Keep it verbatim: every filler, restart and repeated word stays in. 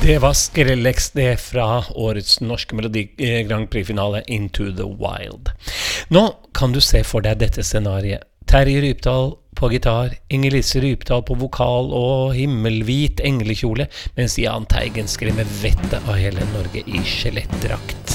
Det var Skrillex det fra årets norske Melodi Grand Prix-finale Into the Wild. Nå kan du se for deg dette scenariet. Terje Rypdal på gitar, Inger-Lise Rypdal på vokal og himmelhvit englekjole, mens Jahn Teigen skremmer vettet av hele Norge i skjelettdrakt.